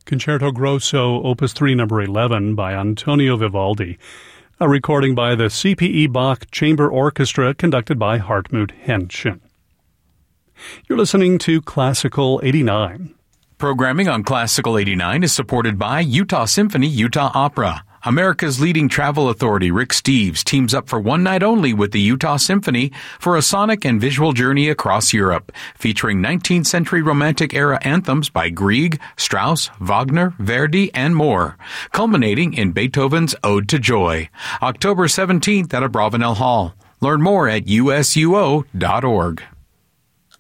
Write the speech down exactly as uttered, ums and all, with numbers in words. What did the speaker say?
Concerto Grosso, Opus three, number eleven, by Antonio Vivaldi, a recording by the C P E Bach Chamber Orchestra conducted by Hartmut Henschen. You're listening to Classical eighty-nine. Programming on Classical eighty-nine is supported by Utah Symphony Utah Opera. America's leading travel authority, Rick Steves, teams up for one night only with the Utah Symphony for a sonic and visual journey across Europe, featuring nineteenth century Romantic-era anthems by Grieg, Strauss, Wagner, Verdi, and more, culminating in Beethoven's Ode to Joy. October seventeenth at Abravanel Hall. Learn more at U S U O dot org.